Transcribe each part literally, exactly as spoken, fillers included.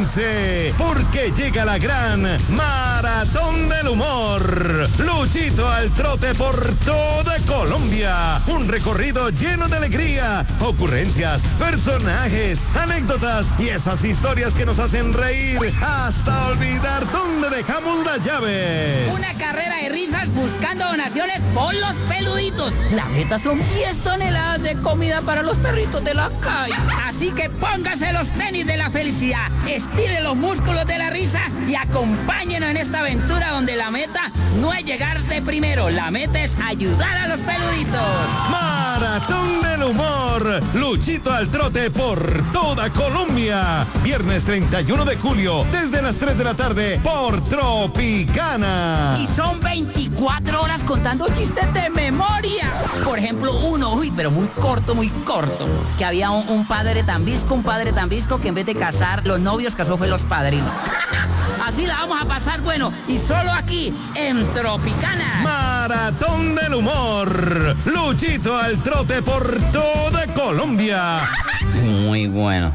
prepárense, porque llega la gran Maratón del Humor. Luchito al trote por toda Colombia. Un recorrido lleno de alegría, ocurrencias, personajes, anécdotas y esas historias que nos hacen reír hasta olvidar dónde dejamos las llaves. Una carrera de risas buscando donaciones por los peluditos. La meta son diez toneladas de comida para los perritos de la calle. Así que póngase los tenis de la felicidad, estire los músculos de la risa y acompáñenos en esta aventura donde la meta no es llegar de primero, la meta es ayudar a los peluditos. Maratón del Humor, Luchito al trote por toda Colombia. Viernes treinta y uno de julio, desde las tres de la tarde, por Tropicana. Y son veinticuatro horas contando chistes de memoria. Por ejemplo, uno, uy, pero muy corto, muy corto. Que había un, un padre tan visco, un padre tan visco que en vez de casar los novios, casó fue los padrinos. Así la vamos a pasar bueno, y solo aquí, en Tropicana. Maratón del Humor, Luchito al trote por toda Colombia. Muy bueno.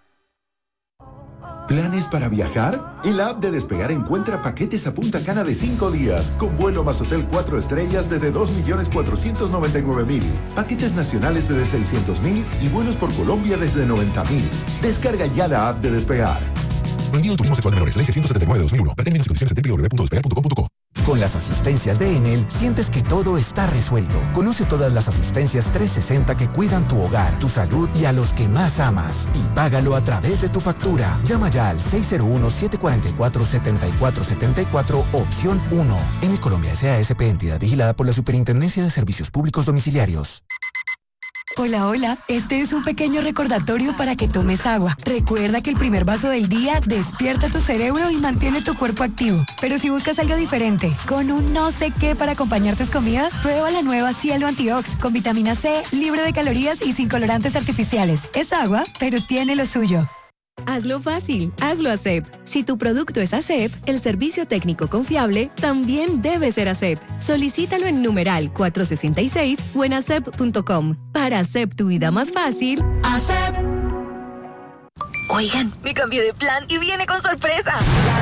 ¿Planes para viajar? En la app de Despegar encuentra paquetes a Punta Cana de cinco días, con vuelo más hotel cuatro estrellas desde dos millones cuatrocientos noventa y nueve mil, paquetes nacionales desde seiscientos mil y vuelos por Colombia desde noventa mil. Descarga ya la app de Despegar. Prohibido turismo sexual de menores, ley ciento setenta y nueve de dos mil uno. Ver términos y condiciones en doble u doble u doble u punto despegar punto com punto co. Con las asistencias de Enel, sientes que todo está resuelto. Conoce todas las asistencias trescientos sesenta que cuidan tu hogar, tu salud y a los que más amas. Y págalo a través de tu factura. Llama ya al seis cero uno, siete cuatro cuatro, siete cuatro siete cuatro, opción uno. Enel Colombia S A S P, entidad vigilada por la Superintendencia de Servicios Públicos Domiciliarios. Hola, hola. Este es un pequeño recordatorio para que tomes agua. Recuerda que el primer vaso del día despierta tu cerebro y mantiene tu cuerpo activo. Pero si buscas algo diferente, con un no sé qué para acompañar tus comidas, prueba la nueva Cielo Antiox con vitamina C, libre de calorías y sin colorantes artificiales. Es agua, pero tiene lo suyo. Hazlo fácil, hazlo A C E P. Si tu producto es A C E P, el servicio técnico confiable también debe ser A C E P. Solicítalo en numeral cuatrocientos sesenta y seis o en acep punto com. Para A C E P tu vida más fácil, A C E P. Oigan, me cambié de plan y viene con sorpresa.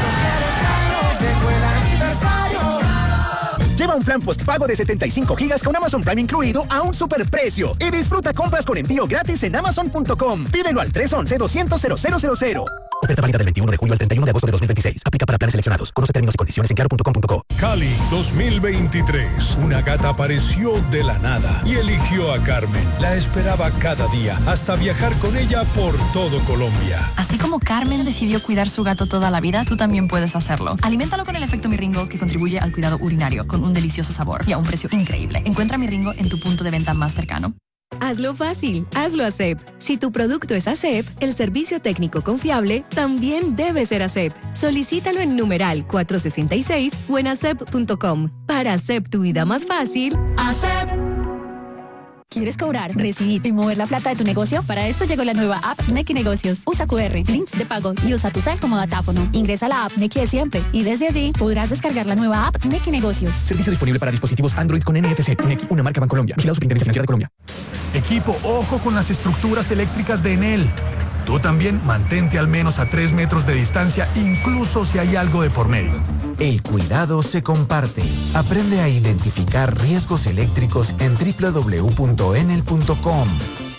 Lleva un plan postpago de setenta y cinco gigas con Amazon Prime incluido a un superprecio y disfruta compras con envío gratis en amazon punto com. Pídelo al tres once, doscientos, cero cero cero cero. Oferta válida del veintiuno de julio al treinta y uno de agosto de dos mil veintiséis. Aplica para planes seleccionados. Conoce términos y condiciones en claro punto com punto co. Cali dos mil veintitrés. Una gata apareció de la nada y eligió a Carmen. La esperaba cada día hasta viajar con ella por todo Colombia. Así como Carmen decidió cuidar su gato toda la vida, tú también puedes hacerlo. Aliméntalo con el efecto Mirringo, que contribuye al cuidado urinario, con un delicioso sabor y a un precio increíble. Encuentra Mirringo en tu punto de venta más cercano. Hazlo fácil, hazlo A C E P. Si tu producto es A C E P, el servicio técnico confiable también debe ser A C E P. Solicítalo en numeral cuatrocientos sesenta y seis o en acep punto com. Para A C E P tu vida más fácil, A C E P. ¿Quieres cobrar, recibir y mover la plata de tu negocio? Para esto llegó la nueva app Nequi Negocios. Usa cu erre, links de pago y usa tu cel como datáfono. Ingresa a la app Nequi de siempre y desde allí podrás descargar la nueva app Nequi Negocios. Servicio disponible para dispositivos Android con N F C. Nequi, una marca Bancolombia. Vigilado Superintendencia Financiera de Colombia. Equipo, ojo con las estructuras eléctricas de Enel. Tú también mantente al menos a tres metros de distancia, incluso si hay algo de por medio. El cuidado se comparte. Aprende a identificar riesgos eléctricos en doble u doble u doble u punto enel punto com.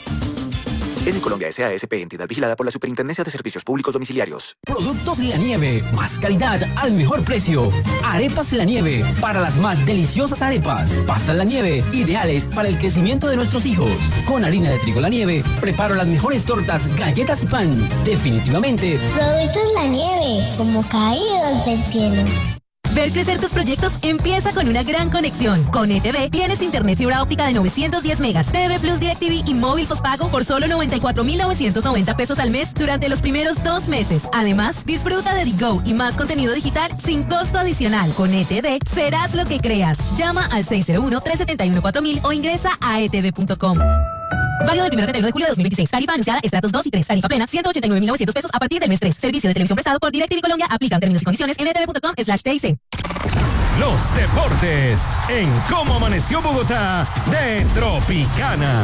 Enel Colombia S A S P, entidad vigilada por la Superintendencia de Servicios Públicos Domiciliarios. Productos La Nieve, más calidad al mejor precio. Arepas La Nieve, para las más deliciosas arepas. Pastas La Nieve, ideales para el crecimiento de nuestros hijos. Con harina de trigo La Nieve, preparo las mejores tortas, galletas y pan. Definitivamente. Productos La Nieve, como caídos del cielo. Ver crecer tus proyectos empieza con una gran conexión. Con E T V tienes internet fibra óptica de novecientos diez megas, T V Plus DirecTV y móvil postpago por solo noventa y cuatro mil novecientos noventa pesos al mes durante los primeros dos meses. Además, disfruta de Digo y más contenido digital sin costo adicional. Con E T V serás lo que creas. Llama al seis cero uno, tres siete uno, cuatro mil o ingresa a e t v punto com. Válido del primero al treinta y uno de julio de dos mil veintiséis. Tarifa anunciada estratos dos y tres. Tarifa plena ciento ochenta y nueve mil novecientos pesos a partir del mes tres. Servicio de televisión prestado por DirecTV Colombia. Aplican términos y condiciones en e t v punto com slash t i c. Los deportes en Cómo Amaneció Bogotá de Tropicana.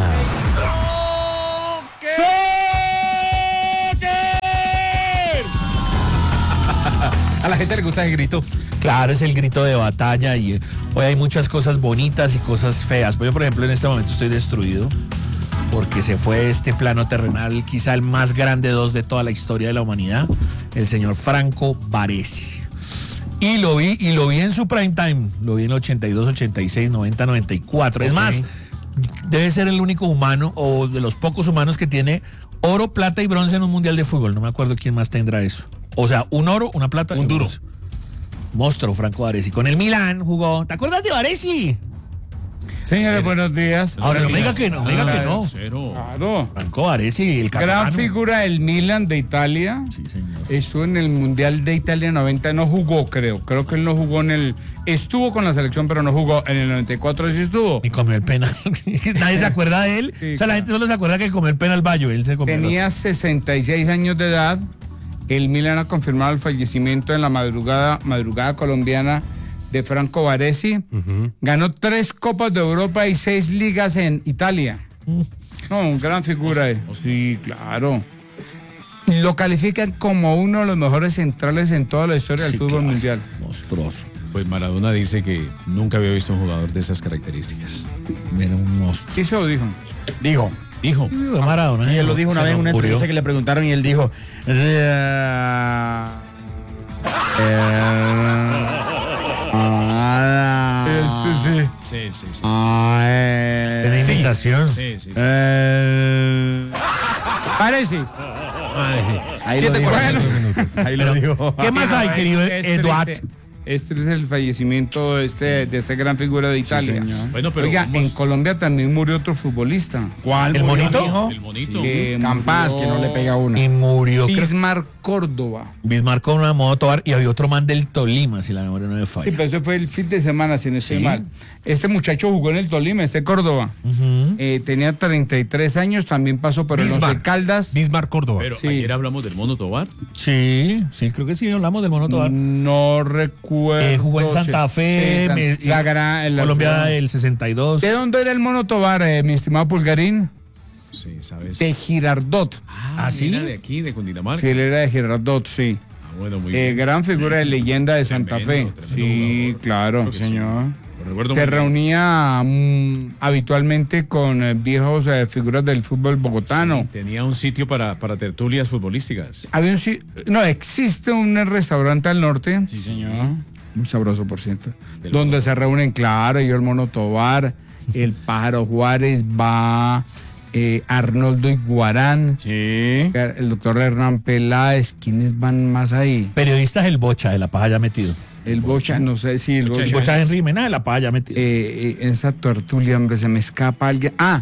la gente le gusta ese grito. Claro, es el grito de batalla y eh, hoy hay muchas cosas bonitas y cosas feas. Yo, por ejemplo, en este momento estoy destruido porque se fue este plano terrenal, quizá el más grande dos de toda la historia de la humanidad, el señor Franco Baresi. Y lo vi, y lo vi en su prime time, lo vi en el ochenta y dos, ochenta y seis, noventa, noventa y cuatro. Okay. Es más, debe ser el único humano o de los pocos humanos que tiene oro, plata y bronce en un mundial de fútbol. No me acuerdo quién más tendrá eso. O sea, un oro, una plata un y un duro. Bronce. Monstruo, Franco Baresi. Con el Milán jugó. ¿Te acuerdas de Baresi? Señores, buenos días. Ahora no me diga que no, me diga que no. Claro. Franco Baresi, el gran catalano. figura del Milan de Italia. Sí, señor. Estuvo en el Mundial de Italia noventa, no jugó, creo. Creo que él no jugó en el... Estuvo con la selección, pero no jugó. En el noventa y cuatro sí estuvo. Y comió el penal. Nadie se acuerda de él. Sí, o sea, la gente solo se acuerda que comió el penal Bayo. Él se comió. Tenía sesenta y seis años de edad. El Milan ha confirmado el fallecimiento en la madrugada, madrugada colombiana de Franco Baresi. Uh-huh. Ganó tres Copas de Europa y seis ligas en Italia. Uh. No, un gran figura. Eh. Sí, claro. Lo califican como uno de los mejores centrales en toda la historia sí, del fútbol claro. mundial. Monstruoso. Pues Maradona dice que nunca había visto un jugador de esas características. Era un monstruo. ¿Qué se lo dijo? Dijo. Dijo. Sí, Maradona. Sí, él lo dijo una vez en una entrevista que le preguntaron y él dijo... Eh, Este sí. Sí, sí, sí. ¿Tiene imitación? Sí, sí, sí. Eh, Parece. Ahí lo dijo. Ahí lo dijo. ¿Qué más hay, querido Eduard? Este es el fallecimiento de este, de esta gran figura de Italia. Sí, bueno, pero oiga, vamos... en Colombia también murió otro futbolista. ¿Cuál? ¿El monito? El monito. Sí, Campas, que no le pega una. Y murió. Bismar Córdoba. Bismar con una moto Tobar y había otro man del Tolima, si la memoria no me falla. Sí, pero eso fue el fin de semana, si no estoy ¿Sí? mal. Este muchacho jugó en el Tolima, este Córdoba. Uh-huh. eh, tenía treinta y tres años, también pasó por el Once Caldas. Bismar Córdoba. Pero sí. ayer hablamos del Mono Tobar. Sí, sí, creo que sí, hablamos del Mono Tobar. No recuerdo. Eh, jugó en Santa Fe, sí, me, la, la, la, Colombia del sesenta y dos. ¿De dónde era el Mono Tobar, eh, mi estimado Pulgarín? Sí, ¿sabes? De Girardot. Ah, ¿sí? Era de aquí, de Cundinamarca. Sí, él era de Girardot, sí. Ah, bueno, muy eh, bien. Gran figura de leyenda de Santa tremendo, Fe. Tremendo sí, jugador. claro, señor. Sí. Recuerdo Se reunía um, habitualmente con eh, viejos eh, figuras del fútbol bogotano. Sí, tenía un sitio para, para tertulias futbolísticas. Había un si- no, existe un restaurante al norte. Sí, señor. Muy sabroso, por cierto. Del donde mono. Se reúnen, claro, yo el Mono Tobar, el Pájaro Juárez, va eh, Arnoldo Iguarán, sí. el doctor Hernán Peláez. ¿Quiénes van más ahí? Periodistas el Bocha de La Paja ya metido. El Bocha, no sé si el Bocha. El Bocha Henry Mena de La Paja ya metido. Eh, eh, esa tertulia, hombre, se me escapa alguien. Ah,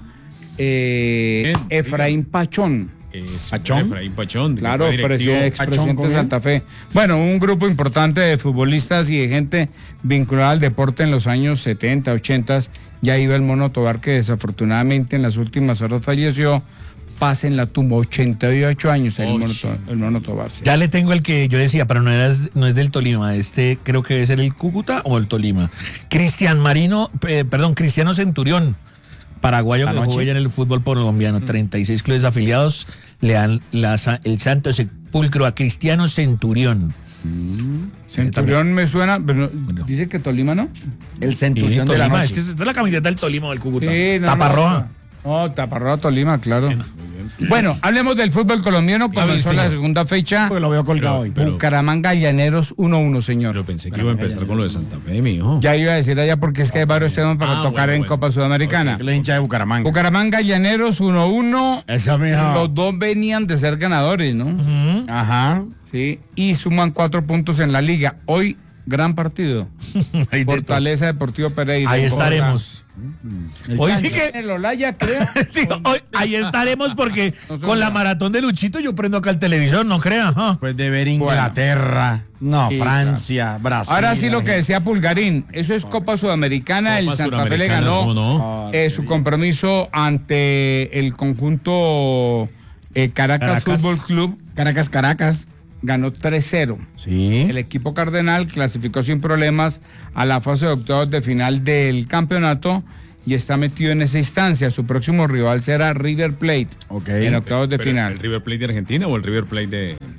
eh, Efraín Pachón. Eh, Pachón. Efraín Pachón. Claro, presidente, expresidente de Santa Fe. Bueno, un grupo importante de futbolistas y de gente vinculada al deporte en los años setenta, ochenta. Ya iba el Mono Tobar, que desafortunadamente en las últimas horas falleció. Pasa en la tumba, ochenta y ocho años el, oh, mono, sí. el Mono Tobar. Sí. Ya le tengo el que yo decía, pero no, era, no es del Tolima, este creo que debe ser el Cúcuta o el Tolima. Cristian Marino, eh, perdón, Cristiano Centurión, paraguayo que jugó ya en el fútbol colombiano, mm. treinta y seis clubes afiliados, le dan la, el santo sepulcro a Cristiano Centurión. Mm. Centurión me suena, pero bueno. Dice que Tolima, ¿no? El Centurión sí, de la noche. Esta es la camiseta del Tolima o del Cúcuta. Sí, no, Taparroja. No, no, Taparroja Tolima, claro. Bien. Bueno, hablemos del fútbol colombiano. Comenzó sí, la segunda fecha. Pues lo veo colgado hoy. Bucaramanga Llaneros uno uno, señor. Pero pensé que iba a empezar con lo de Santa Fe, mi hijo. Ya iba a decir allá porque es que hay varios temas para ah, tocar bueno, en bueno. Copa Sudamericana. Okay. La hincha de Bucaramanga. Bucaramanga Llaneros uno uno. Eso, mijo. Los dos venían de ser ganadores, ¿no? Uh-huh. Ajá. Sí, y suman cuatro puntos en la liga. Hoy, gran partido. Fortaleza Deportivo Pereira. Ahí estaremos. El hoy sí que el Olaya, creo. Sí, hoy, ahí estaremos porque no con la maratón de Luchito yo prendo acá el televisor, no crea. ¿Ah? Pues de ver Inglaterra, bueno, no, sí, Francia, claro. Brasil. Ahora sí lo que decía Pulgarín, eso es Copa Sudamericana, Copa el Santa Fe le ganó no? eh, su compromiso ante el conjunto eh, Caracas, Caracas Fútbol Club. Caracas, Caracas. Ganó tres cero. Sí. El equipo cardenal clasificó sin problemas a la fase de octavos de final del campeonato y está metido en esa instancia. Su próximo rival será River Plate. Okay. En octavos de pero, final. ¿El River Plate de Argentina o el River Plate de,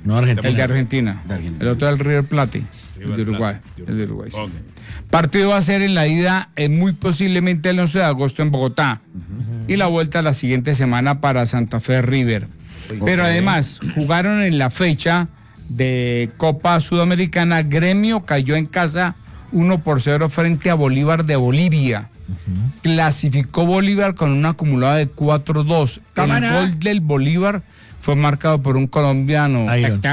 No, Argentina. El de Argentina. De Argentina. El otro del River Plate. El de Uruguay. El de Uruguay. Sí. Okay. Partido va a ser en la ida eh, muy posiblemente el once de agosto en Bogotá. Uh-huh. Y la vuelta la siguiente semana para Santa Fe River. Okay. Pero además jugaron en la fecha de Copa Sudamericana. Gremio cayó en casa uno por cero frente a Bolívar de Bolivia. Uh-huh. Clasificó Bolívar con un acumulado de cuatro dos. El gol del Bolívar fue marcado por un colombiano,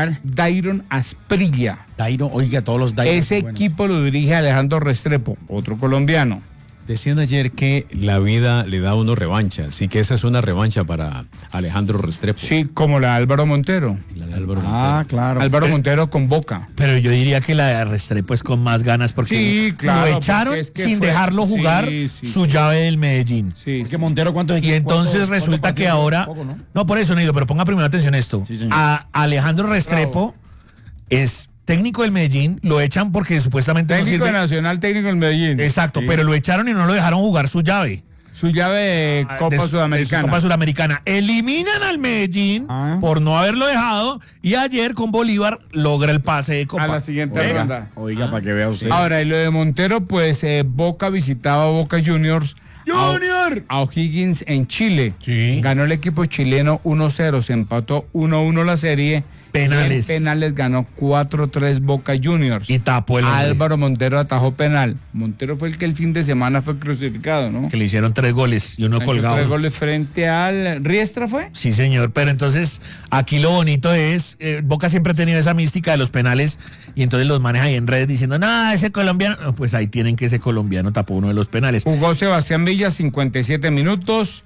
Dairon Asprilla. Dairon, oiga, todos los Dairon. Ese bueno. equipo lo dirige Alejandro Restrepo, otro colombiano. Decían ayer que la vida le da a uno revancha, así que esa es una revancha para Alejandro Restrepo. Sí, como la de Álvaro Montero. La de Álvaro ah, Montero. claro. Álvaro Montero con Boca. Pero yo diría que la de Restrepo es con más ganas porque sí, claro, lo echaron es que sin fue, dejarlo jugar sí, sí, su sí. llave del Medellín. Sí, porque Montero, ¿cuántos equipos? Y entonces ¿cuántos, resulta cuántos que ahora... Poco, ¿no? no, por eso, Neido, pero ponga primero atención a esto. Sí, señor. A Alejandro Restrepo Bravo. es... técnico del Medellín, lo echan porque supuestamente técnico no sirve. Nacional, técnico del Medellín. Exacto, sí. pero lo echaron y no lo dejaron jugar su llave. Su llave de Copa de, Sudamericana. De Copa Sudamericana. Eliminan al Medellín ah. por no haberlo dejado y ayer con Bolívar logra el pase de Copa. A la siguiente oiga, ronda. Oiga, ah, para que vea usted. Ahora, y lo de Montero, pues eh, Boca visitaba a Boca Juniors. Junior. A, a O'Higgins en Chile. Sí. Ganó el equipo chileno uno cero, se empató uno uno la serie. Penales. En penales ganó cuatro tres Boca Juniors. Y tapó el Álvaro Montero atajó penal. Montero fue el que el fin de semana fue crucificado, ¿no? Que le hicieron tres goles y uno le colgado. Tres goles frente al Riestra, ¿fue? Sí, señor. Pero entonces aquí lo bonito es, eh, Boca siempre ha tenido esa mística de los penales y entonces los maneja ahí en redes diciendo, no, ese colombiano. No, pues ahí tienen que ese colombiano tapó uno de los penales. Jugó Sebastián Villa cincuenta y siete minutos.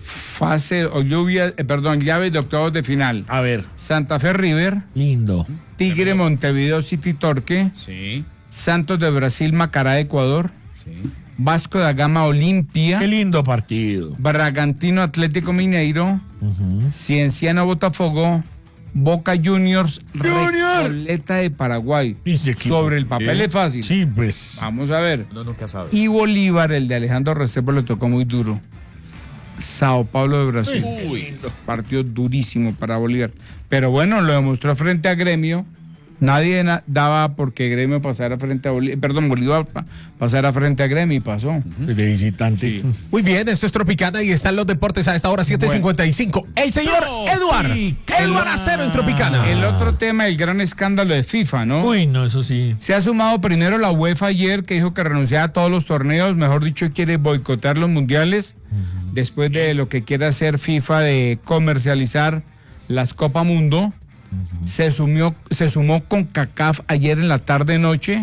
Fase o lluvia, eh, perdón, llaves de octavos de final. A ver. Santa Fe River. Lindo. Tigre Montevideo City Torque. Sí. Santos de Brasil Macará Ecuador. Sí. Vasco da Gama Olimpia. Qué lindo partido. Bragantino Atlético Mineiro. Uh-huh. Cienciano Botafogo. Boca Juniors. Junior. Recoleta de Paraguay. Sobre el papel ¿Sí? es fácil. Sí, pues. Vamos a ver. No, nunca sabes. Y Bolívar, el de Alejandro Restrepo, le tocó muy duro. Sao Paulo de Brasil. Uy. Partido durísimo para Bolívar. Pero bueno, lo demostró frente a Gremio. Nadie na- daba porque Gremio pasara frente a Bolívar. Perdón, Bolívar pa- pasara frente a Gremio y pasó. Uh-huh. De visitante. Sí. Muy bien, esto es Tropicana y están los deportes a esta hora, siete cincuenta y cinco. El señor Eduard. Eduard Acero en Tropicana. El otro tema, el gran escándalo de FIFA, ¿no? Uy, no, eso sí. Se ha sumado primero la UEFA ayer, que dijo que renunciaba a todos los torneos. Mejor dicho, quiere boicotear los mundiales. Uh-huh. Después de lo que quiere hacer FIFA de comercializar las Copa Mundo. Uh-huh. Se sumió, se sumó con CONCACAF ayer en la tarde-noche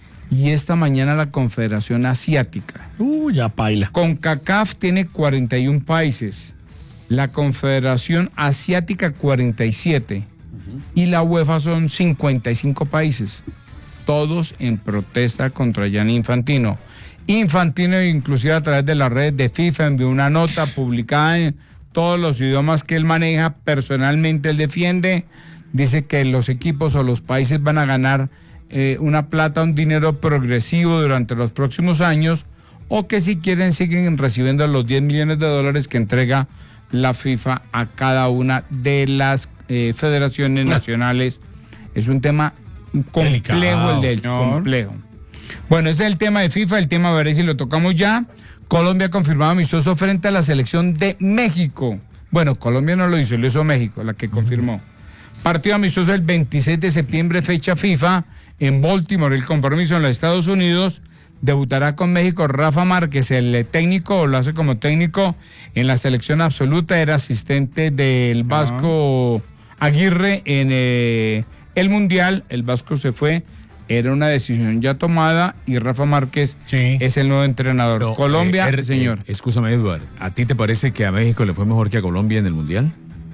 y esta mañana la Confederación Asiática. Uh, ya paila. CONCACAF tiene cuarenta y un países, la Confederación Asiática cuarenta y siete uh-huh. y la UEFA son cincuenta y cinco países, todos en protesta contra Gianni Infantino. Infantino, inclusive a través de las redes de FIFA, envió una nota publicada en todos los idiomas que él maneja. Personalmente él defiende, dice que los equipos o los países van a ganar eh, una plata, un dinero progresivo durante los próximos años, o que si quieren siguen recibiendo los diez millones de dólares que entrega la FIFA a cada una de las eh, federaciones nacionales. Es un tema complejo. Delicado, el del señor. complejo. Bueno, ese es el tema de FIFA, el tema, a ver si lo tocamos ya. Colombia ha confirmado amistoso frente a la selección de México. Bueno, Colombia no lo hizo, lo hizo México, la que confirmó. Uh-huh. Partido amistoso el veintiséis de septiembre, fecha FIFA, en Baltimore, el compromiso en los Estados Unidos. Debutará con México Rafa Márquez, el técnico, o lo hace como técnico en la selección absoluta, era asistente del Vasco uh-huh. Aguirre en eh, el Mundial. El Vasco se fue. Era una decisión ya tomada y Rafa Márquez sí. es el nuevo entrenador. No, Colombia, eh, er, señor. Eh, escúchame, Eduard, ¿a ti te parece que a México le fue mejor que a Colombia en el Mundial?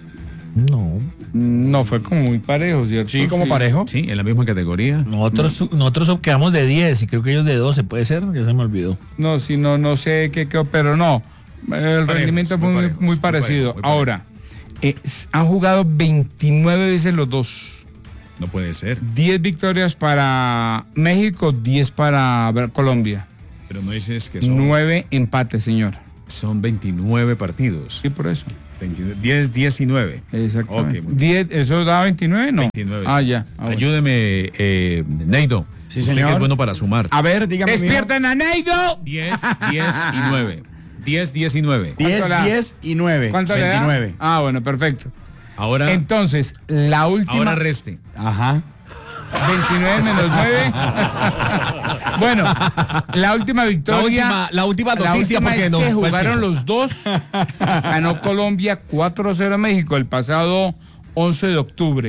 No. No, fue como muy parejo, ¿cierto? Sí, como sí. parejo. Sí, en la misma categoría. Nosotros, no. nosotros quedamos de diez y creo que ellos de doce, ¿puede ser? Ya se me olvidó. No, sí, no, no sé qué quedó, pero no. El parejos, rendimiento fue muy, parejos, muy parecido. Muy parejo, muy Ahora, eh, han jugado veintinueve veces los dos. No puede ser. diez victorias para México, diez para Colombia. Pero no dices que son... nueve empates, señor. Son veintinueve partidos. Sí, por eso. diez, diecinueve. Exactamente. Ok, muy diez, ¿eso da veintinueve? No. veintinueve. Ah, sí. ya. Ah, bueno. Ayúdeme, eh, Neido. Sí, Usted señor. que es bueno para sumar. A ver, dígame. ¡Despierten a Neido! diez, diez y nueve. diez, diez y nueve. diez, diez y nueve. ¿Cuánto le da? veintinueve. Ah, bueno, perfecto. Ahora, Entonces, la última. ahora reste. Ajá. veintinueve menos nueve. Bueno, la última victoria. La última, la última la noticia, última porque es no. que fue el jugaron tiempo. los dos. Ganó Colombia cuatro cero a México el pasado once de octubre.